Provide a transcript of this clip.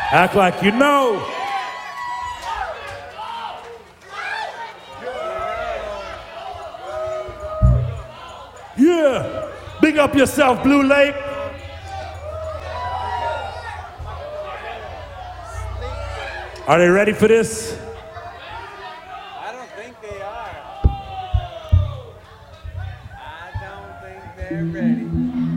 Act like you know. Yeah. Big up yourself, Blue Lake. Are they ready for this? I don't think they are. I don't think they're ready.